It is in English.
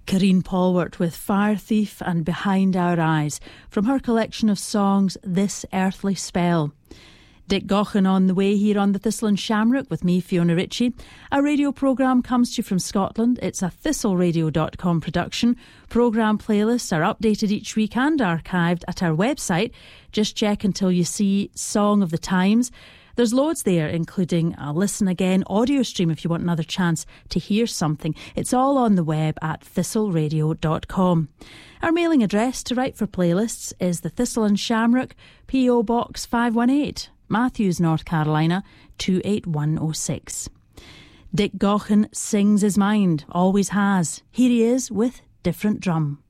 Karine Polwart with Fire Thief and Behind Our Eyes from her collection of songs This Earthly Spell. Dick Gaughan on the way here on the Thistle and Shamrock with me, Fiona Ritchie. Our radio programme comes to you from Scotland. It's a thistleradio.com production. Programme playlists are updated each week and archived at our website. Just check until you see Song of the Times. There's loads there, including a listen again audio stream if you want another chance to hear something. It's all on the web at thistleradio.com. Our mailing address to write for playlists is the Thistle and Shamrock, P.O. Box 518, Matthews, North Carolina 28106. Dick Gaughan sings his mind, always has. Here he is with Different Drum.